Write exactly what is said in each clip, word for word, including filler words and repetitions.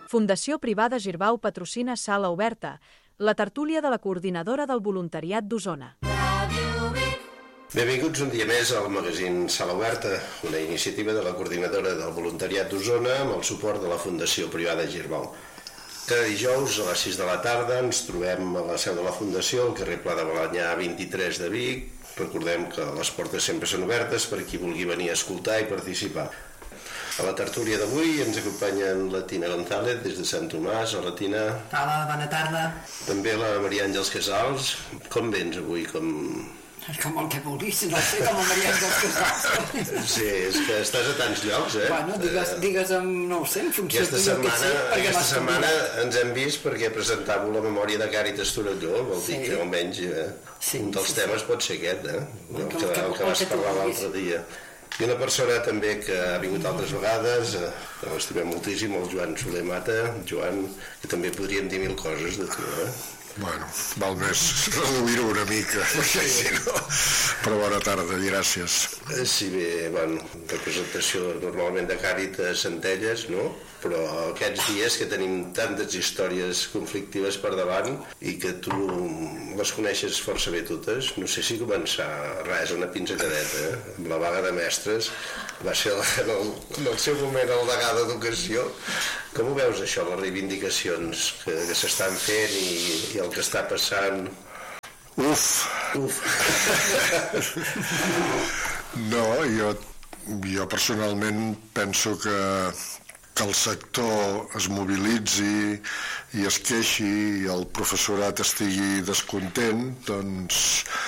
Fundació Privada Girbau patrocina Sala Oberta, la tertúlia de la coordinadora del voluntariat d'Osona. Benvinguts un dia més al magazín Sala Oberta, una iniciativa de la coordinadora del voluntariat d'Osona amb el suport de la Fundació Privada Girbau. Cada dijous a les sis de la tarda ens trobem a la seu de la Fundació, al carrer Pla de Balanyà vint-i-tres de Vic. Recordem que les portes sempre són obertes per qui vulgui venir a escoltar i participar. A la tertúlia d'avui ens acompanyen la Tina González des de Sant Tomàs. Hola, Tina. Hola, bona tarda. També la Maria Àngels Casals. Com vens avui? Com... Com el que vulguis, no sé, com a Maria Àngels Casals. Sí, és que estàs a tants llocs, eh? Bueno, digues, digues amb, no ho sé, en funció aquesta setmana, que sé, aquesta setmana ens hem vist perquè presentàveu la memòria de Càritas Torelló, vol dir sí. que almenys eh, sí, un dels sí, temes sí. pot ser aquest, eh? El que, el que, el que vas parlar l'altre dia. I una persona també que ha vingut altres vegades, que l'estimem moltíssim, el Joan Soler Mata. Joan, que també podríem dir mil coses de tu, eh? Bueno, val més reduir-ho una mica, perquè si no... Però bona tarda i gràcies. Sí, bé, bueno, representació normalment de Càritas Centelles, no? Però aquests dies que tenim tantes històries conflictives per davant i que tu les coneixes força bé totes, no sé si començar res, una pinzelladeta, eh? Amb la vaga de mestres, va ser en el, en el seu moment el degà d'Educació. Com ho veus això, les reivindicacions que, que s'estan fent i, i el que està passant? Uf! Uf! No, jo, jo personalment penso que, que el sector es mobilitzi i es queixi i el professorat estigui descontent, doncs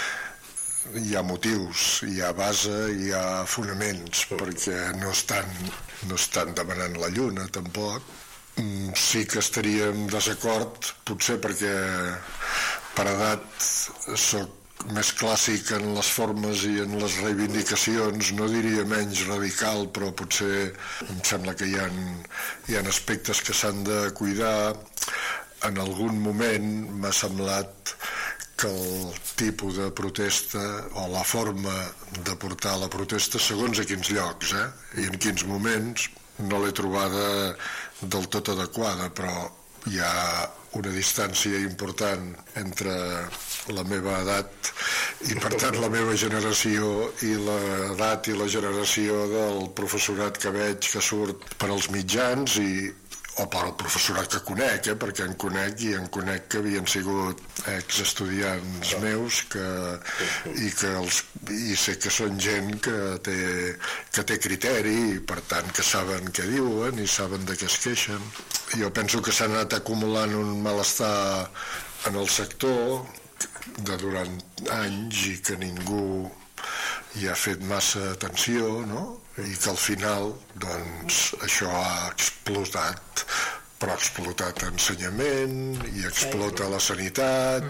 hi ha motius, hi ha base, hi ha fonaments, perquè no estan, no estan demanant la lluna, tampoc. Sí que estaríem desacord, potser perquè per edat soc més clàssic en les formes i en les reivindicacions, no diria menys radical, però potser em sembla que hi ha, hi ha aspectes que s'han de cuidar. En algun moment m'ha semblat que el tipus de protesta o la forma de portar la protesta, segons a quins llocs eh, i en quins moments, no l'he trobada del tot adequada, però hi ha una distància important entre la meva edat i per tant la meva generació i l'edat i la generació del professorat que veig que surt per als mitjans i o per al professorat que conec, eh, perquè en conec i en conec que havien sigut exestudiants meus que, i, que els, i sé que són gent que té, que té criteri i per tant que saben què diuen i saben de què es queixen. Jo penso que s'ha anat acumulant un malestar en el sector de durant anys i que ningú hi ha fet massa atenció, no? I que al final doncs, això ha explotat, però ha explotat ensenyament i explota la sanitat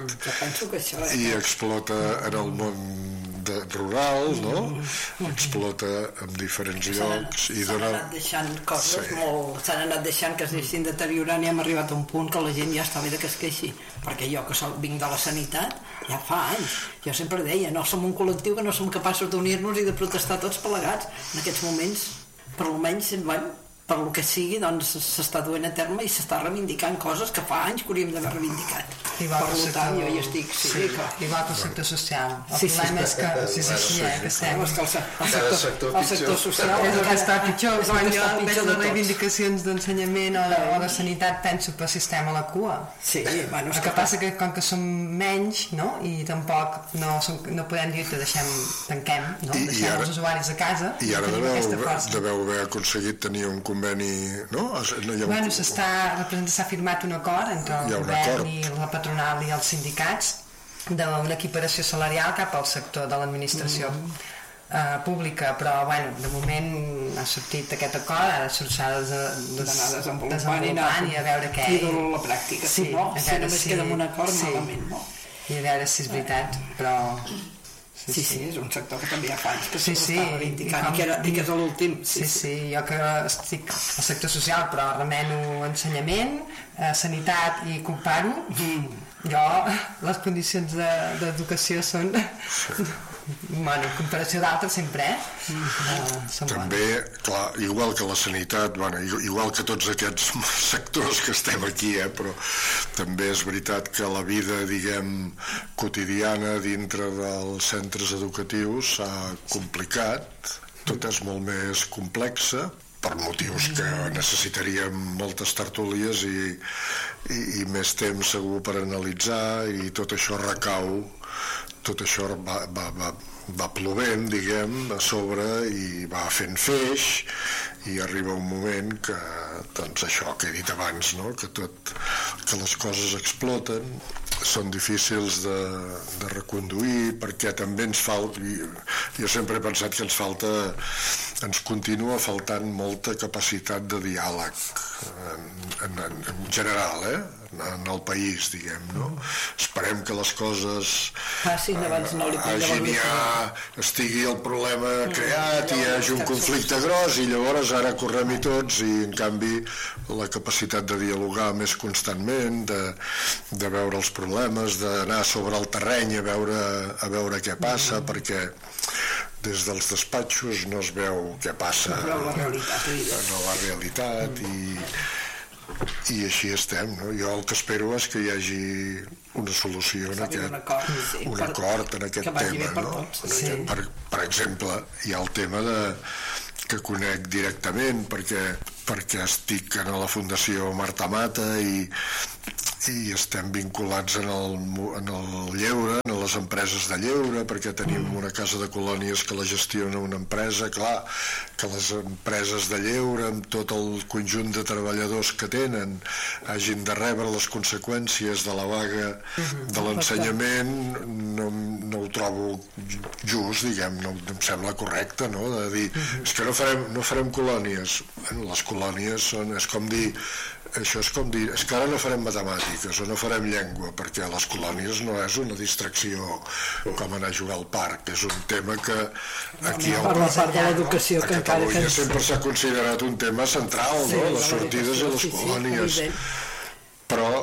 mm, i explota en el món de, rural, no? Explota en diferents llocs i s'han dona... anat deixant coses sí. molt... s'han anat deixant que es deixin deteriorant i hem arribat a un punt que la gent ja està bé de que es queixi, perquè jo que soc, vinc de la sanitat ja fa anys, jo sempre deia no som un col·lectiu que no som capaços d'unir-nos i de protestar tots plegats. En aquests moments per almenys, bueno, per lo que sigui, doncs s'està duent a terme i s'està reivindicant coses que fa anys que hauríem d'haver reivindicat. Igual per tant, jo hi estic, sí, sí, que... igual que el sector social. El sí, problema sí, és que, sí, sí, sí, eh, que estem... El sector, sector, el sector social és el que està pitjor. Quan jo veig les reivindicacions d'ensenyament o, de, o de sanitat penso que el sistema a la cua. Sí, bueno... El que passa que com que som menys, no?, i tampoc no, som, no podem dir que deixem, tanquem, no? I, deixem i ara, els usuaris a casa i ara deveu, deveu haver aconseguit tenir un conveni, no? no hi ha... Bueno, s'ha firmat un acord entre el govern i la patronal i els sindicats d'una equiparació salarial cap al sector de l'administració mm. eh, pública, però bueno, de moment ha sortit aquest acord, ara s'ha de d'anar desenvolupant i, i a veure què... I dur-ho a la pràctica, sí, no? Si només si... queda amb un acord, sí. malament, no? I a veure si és veritat, però... Sí, sí, sí, és un sector que també hi ha fa anys que sí, s'està sí, reivindicant i que, era, i que és l'últim. Sí, sí, sí, jo que estic al sector social però remeno ensenyament, eh, sanitat i comparo, mm. jo les condicions d'educació de, són bueno, en comparació d'altres sempre, eh? Uh, També, clar, igual que la sanitat, bueno, igual que tots aquests sectors que estem aquí, eh, però també és veritat que la vida, diguem, quotidiana dintre dels centres educatius s'ha complicat, tot és molt més complexa, per motius que necessitaríem moltes tertúlies i, i, i més temps segur per analitzar, i tot això recau, tot això va, va, va, va plovent, diguem, a sobre, i va fent feix, i arriba un moment que, doncs això que he dit abans, no? que, tot, que les coses exploten, són difícils de, de reconduir, perquè també ens falta, jo sempre he pensat que ens falta, ens continua faltant molta capacitat de diàleg en, en, en general, eh? en el país, diguem, no? Esperem que les coses passin abans no li hagin ja, estigui el problema creat i hi hagi un conflicte gros, i llavors ara correm-hi tots, i en canvi la capacitat de dialogar més constantment, de, de veure els problemes, d'anar sobre el terreny a veure, a veure què passa, mm. perquè des dels despatxos no es veu què passa no la realitat, no la realitat mm. i i així estem, no? Jo el que espero és que hi hagi una solució en aquest, un acord, sí, un acord en aquest tema, per, no? Sí. per, per exemple, hi ha el tema de, que conec directament perquè, perquè estic en la Fundació Marta Mata i, i estem vinculats en el, en el lleure, en les empreses de lleure, perquè tenim una casa de colònies que la gestiona una empresa. Clar, que les empreses de lleure, amb tot el conjunt de treballadors que tenen, hagin de rebre les conseqüències de la vaga de l'ensenyament, no, no ho trobo just, diguem, no em sembla correcte, no? De dir, és que no farem, no farem colònies. Bueno, les colònies són, és com dir, això és com dir, és que ara no farem matemàtiques o no farem llengua, perquè les colònies no és una distracció com anar a jugar al parc, és un tema que aquí al, a, part de l'educació, a Catalunya sempre s'ha considerat un tema central, sí, no? Les sortides i les colònies, però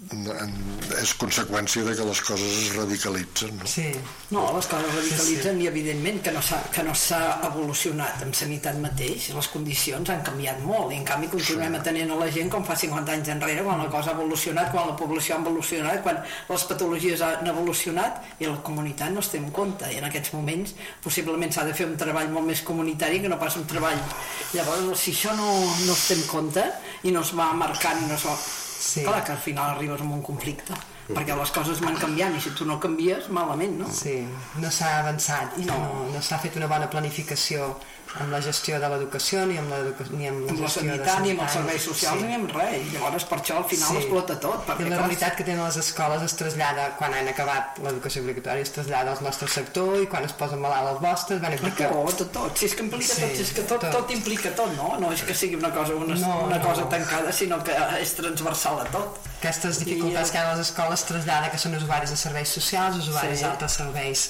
és conseqüència de que les coses es radicalitzen, no? Sí. No, les coses es radicalitzen, sí, sí. I evidentment que no s'ha que no s'ha evolucionat en sanitat mateix, les condicions han canviat molt i en canvi continuem sí. atenent a la gent com fa cinquanta anys enrere, quan la cosa ha evolucionat, quan la població ha evolucionat, quan les patologies han evolucionat i la comunitat no es té en compte, i en aquests moments possiblement s'ha de fer un treball molt més comunitari que no pas un treball. Llavors, si això no, no es té en compte i no es va marcant i no es va... Sí. Clar que al final arribes a un conflicte, perquè les coses van canviant i si tu no canvies, malament, no? Sí, no s'ha avançat, no, no, no s'ha fet una bona planificació amb la gestió de l'educació ni amb la, ni amb la, amb la sanitat, ni amb els serveis socials, sí. ni amb res. I llavors per això al final sí. explota tot. I la realitat que tenen les escoles es trasllada, quan han acabat l'educació obligatòria, es trasllada al nostre sector, i quan es posen malalt els vostres van implicar... Tot, tot, tot. Si és que implica sí, tot, si és que tot, tot. tot implica tot, no? No és que sigui una cosa, una, no, una no. cosa tancada, sinó que és transversal a tot. Aquestes dificultats I, que hi ha a les escoles trasllada que són usuaris de serveis socials, usuaris sí. d'altres serveis,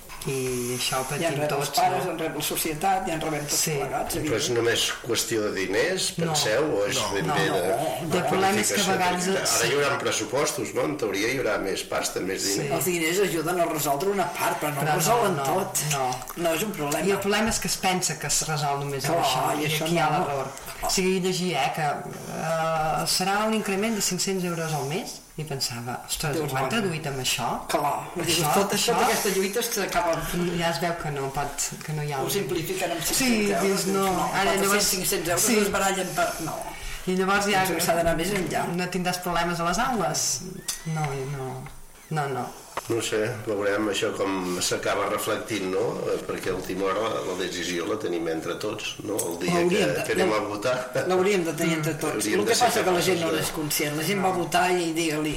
i això ho patim tots. Ja en reben els pares, no? En reben la societat, ja en rebem tots sí. plegats. Però és només qüestió de diners, penseu, no. o és no, ben no, bé de... No, no. El problema és que a vegades... Ara hi haurà pressupostos, no? En teoria hi haurà més pasta, més diners. Sí. Els diners ajuden a resoldre una part, però no però resolen no, tot. No. no és un problema. I el problema és que es pensa que es resol només amb oh, això, i, i això aquí no, hi ha l'error. O sigui, llegia eh, que uh, serà un increment de cinc-cents euros al mes, i pensava, ostres, ho han traduït amb això? Clar, això, tot això, tota aquesta lluita s'acaba... Ja es veu que no pot, que no hi ha... Ho simplifiquen amb cinc-cents sí, euros, no, no, ara llavors... cinc-cents euros sí. es barallen per... No. I llavors ja... S'ha d'anar més enllà. No tindràs problemes a les aules? No, no, no, no. No sé, veurem això com s'acaba reflectint, no? Perquè a última hora la decisió la tenim entre tots, no? El dia que, de, que anem a votar... L'hauríem de tenir entre tots. El que passa que la gent no n'és conscient. La gent va votar i digue-li.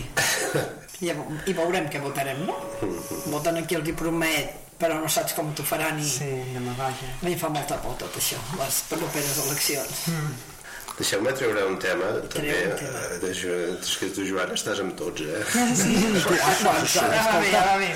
I, I veurem què votarem, no? Voten aquí el que promet, però no saps com t'ho faran i... Sí, no vaja. A mi em fa molta por tot això, les properes eleccions. Mm. Deixeu-me treure un tema, també, un tema. De, és que tu, Joan, estàs amb tots, eh? Sí, ja va bé, ja va bé.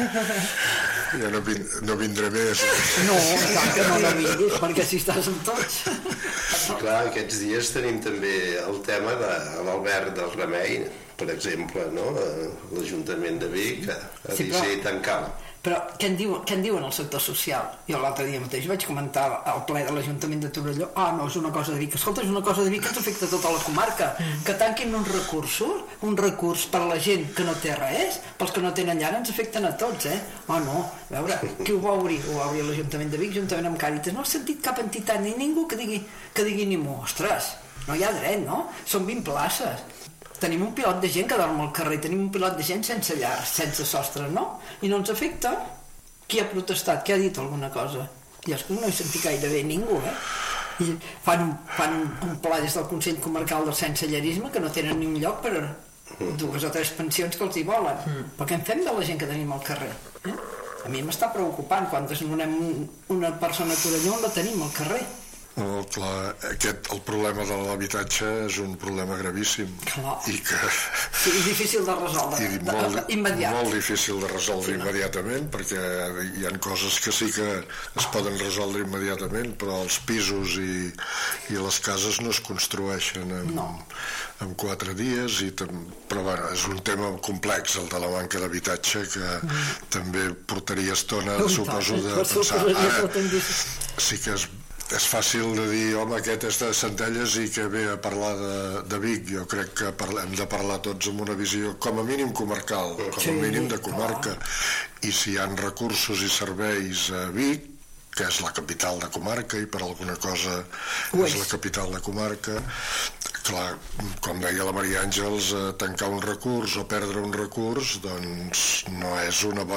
Ja no, vind, no vindré més. No, clar que no la vinguis, perquè si estàs amb tots. Clar, aquests dies tenim també el tema de l'Albert del Remei, per exemple, no? L'Ajuntament de Vic ha sí, decidit tancar. Però què en, diu, què en diuen el sector social? Jo l'altre dia mateix vaig comentar al ple de l'Ajuntament de Torelló, ah, no, és una cosa de Vic. Escolta, és una cosa de Vic que ens afecta tota la comarca. Mm. Que tanquin uns recursos, un recurs per a la gent que no té res, pels que no tenen llar ens afecten a tots, eh? Oh, no, a veure, qui ho va obrir? Ho va obrir l'Ajuntament de Vic, juntament amb Càritas. No ha sentit cap entitat ni ningú que digui, que digui ni mu. Ostres, no hi ha dret, no? Són vint places. Tenim un pilot de gent que dorm al carrer, tenim un pilot de gent sense llar, sense sostre, no? I no ens afecta. Qui ha protestat? Qui ha dit alguna cosa? Jo és que no he sentit gaire bé ningú, eh? I fan un, fan un, un pla des del Consell Comarcal del Sensellarisme que no tenen ni un lloc per dues o tres pensions que els hi volen. Mm. Però què en fem de la gent que tenim al carrer? Eh? A mi m'està preocupant quan desnonem una persona a Torelló on la tenim al carrer. No, clar, aquest, el problema de l'habitatge és un problema gravíssim. Clar. I que... Sí, és difícil de resoldre, I de, molt, de, immediat. Molt difícil de resoldre sí, no? immediatament, perquè hi ha coses que sí que es poden resoldre immediatament, però els pisos i, i les cases no es construeixen en, no. en quatre dies, i tam, però bueno, és un tema complex, el de la manca d'habitatge, que mm. també portaria estona, suposo, de pensar. Ara, sí que és És fàcil de dir, home, aquest és de Centelles i que ve a parlar de, de Vic. Jo crec que parlem, hem de parlar tots amb una visió com a mínim comarcal, com a mínim de comarca. I si hi ha recursos i serveis a Vic, que és la capital de comarca i per alguna cosa és la capital de comarca, clar, com deia la Maria Àngels, tancar un recurs o perdre un recurs doncs no és una bona